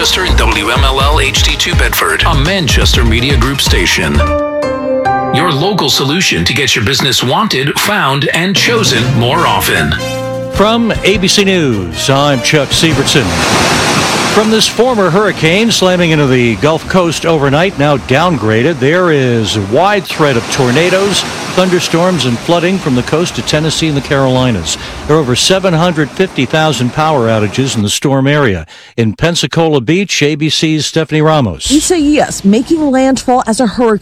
Manchester and WMLL HD2 Bedford, a Manchester Media Group station. Your local solution to get your business wanted, found, and chosen more often. From ABC News, I'm Chuck Sievertson. From this former hurricane slamming into the Gulf Coast overnight, now downgraded, there is a wide threat of tornadoes, thunderstorms, and flooding from the coast to Tennessee and the Carolinas. There are over 750,000 power outages in the storm area. In Pensacola Beach, ABC's Stephanie Ramos. Isa, yes, making landfall as a hurricane